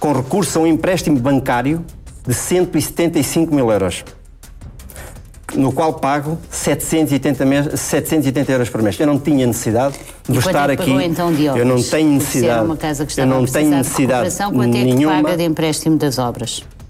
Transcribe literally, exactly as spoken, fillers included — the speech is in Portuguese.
com recurso a um empréstimo bancário de cento e setenta e cinco mil euros, no qual pago setecentos e oitenta euros por mês. Eu não tinha necessidade de estar é que aqui. Pagou, então, de obras? Eu não tenho necessidade. Uma casa que eu não tenho de necessidade quanto é que nenhuma. paga de empréstimo das obras?